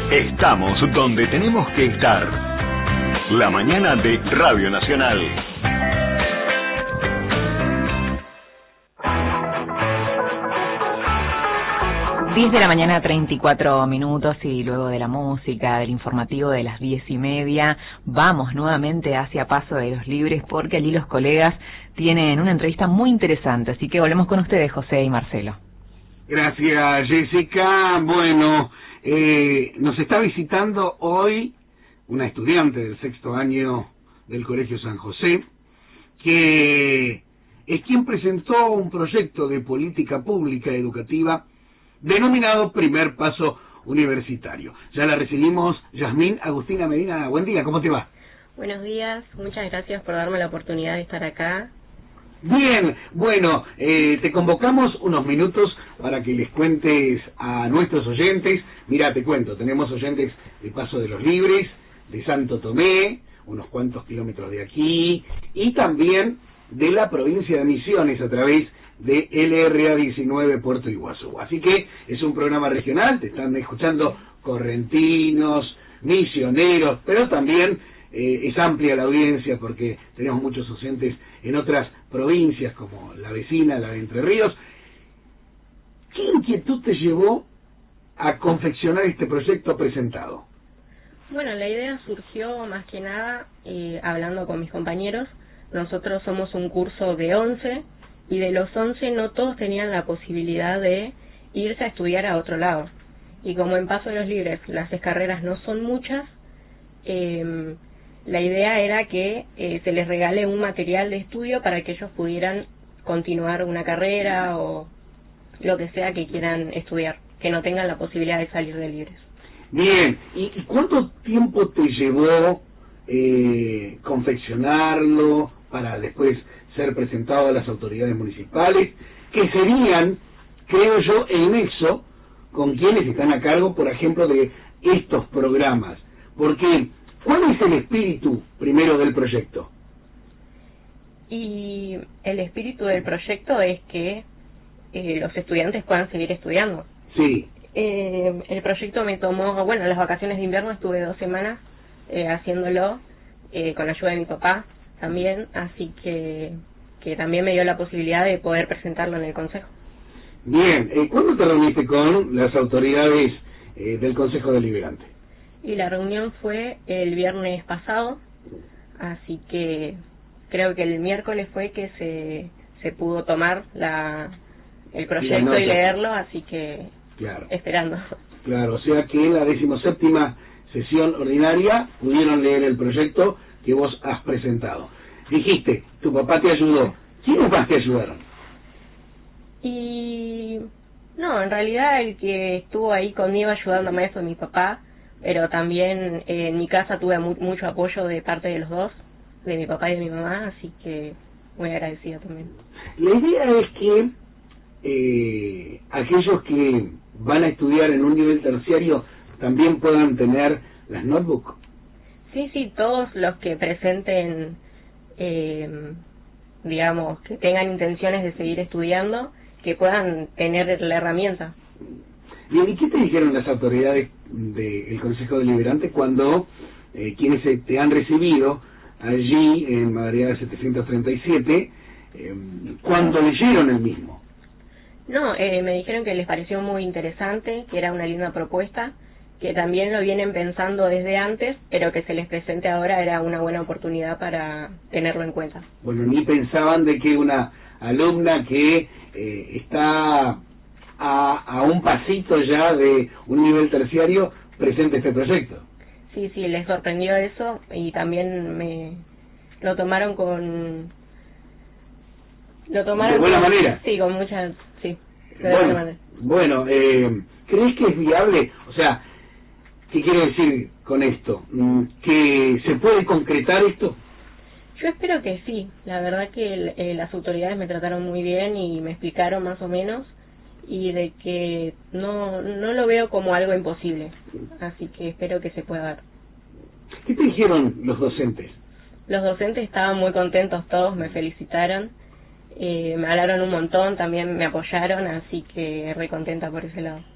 Estamos donde tenemos que estar. La mañana de Radio Nacional. Diez de la mañana, 34 minutos, y luego de la música, del informativo de las 10:30, vamos nuevamente hacia Paso de los Libres, porque allí los colegas tienen una entrevista muy interesante, así que volvemos con ustedes, José y Marcelo. Gracias, Jessica. Bueno, nos está visitando hoy una estudiante del 6º año del Colegio San José, que es quien presentó un proyecto de política pública educativa denominado Primer Paso Universitario. Ya la recibimos. Yasmín Agustina Medina, buen día, ¿cómo te va? Buenos días, muchas gracias por darme la oportunidad de estar acá. Bien, bueno, te convocamos unos minutos para que les cuentes a nuestros oyentes. Mira, te cuento, tenemos oyentes de Paso de los Libres, de Santo Tomé, unos cuantos kilómetros de aquí, y también de la provincia de Misiones a través de LRA 19 Puerto Iguazú. Así que es un programa regional, te están escuchando correntinos, misioneros, pero también es amplia la audiencia porque tenemos muchos oyentes en otras provincias como la vecina, la de Entre Ríos. ¿Qué inquietud te llevó a confeccionar este proyecto presentado? Bueno, la idea surgió más que nada hablando con mis compañeros. Nosotros somos un curso de 11 y de los 11 no todos tenían la posibilidad de irse a estudiar a otro lado. Y como en Paso de los Libres las carreras no son muchas, la idea era que se les regale un material de estudio para que ellos pudieran continuar una carrera o lo que sea que quieran estudiar, que no tengan la posibilidad de salir de Libres. Bien, ¿y cuánto tiempo te llevó confeccionarlo para después ser presentado a las autoridades municipales, que serían, creo yo, el nexo con quienes están a cargo, por ejemplo, de estos programas? Porque, ¿cuál es el espíritu primero del proyecto? Y el espíritu del proyecto es que los estudiantes puedan seguir estudiando. Sí. El proyecto me tomó, bueno, las vacaciones de invierno estuve 2 semanas haciéndolo, con la ayuda de mi papá también, así que también me dio la posibilidad de poder presentarlo en el Consejo. Bien, ¿cuándo te reuniste con las autoridades del Consejo Deliberante? Y la reunión fue el viernes pasado, así que creo que el miércoles fue que se pudo tomar el proyecto y leerlo, así que claro, esperando. Claro, o sea que en la 17ª sesión ordinaria pudieron leer el proyecto que vos has presentado. Dijiste, tu papá te ayudó. ¿Quiénes más te ayudaron? Y no, en realidad el que estuvo ahí conmigo ayudándome fue mi papá, pero también en mi casa tuve mucho apoyo de parte de los dos, de mi papá y de mi mamá, así que muy agradecida también. La idea es que aquellos que van a estudiar en un nivel terciario también puedan tener las notebooks. Sí, todos los que presenten, digamos, que tengan intenciones de seguir estudiando, que puedan tener la herramienta. Bien, ¿y qué te dijeron las autoridades del Consejo Deliberante cuando quienes te han recibido allí en Madariaga 737, cuando leyeron el mismo? No, me dijeron que les pareció muy interesante, que era una linda propuesta, que también lo vienen pensando desde antes, pero que se les presente ahora era una buena oportunidad para tenerlo en cuenta. Bueno, ni pensaban de que una alumna que está a un pasito ya de un nivel terciario presente este proyecto. Sí, les sorprendió eso y también lo tomaron de buena manera. Sí, con mucha, sí. Bueno, ¿crees que es viable? O sea, ¿qué quiero decir con esto? ¿Que se puede concretar esto? Yo espero que sí. La verdad que las autoridades me trataron muy bien y me explicaron más o menos, y de que no lo veo como algo imposible. Así que espero que se pueda dar. ¿Qué te dijeron los docentes? Los docentes estaban muy contentos todos, me felicitaron. Me hablaron un montón, también me apoyaron, así que re contenta por ese lado.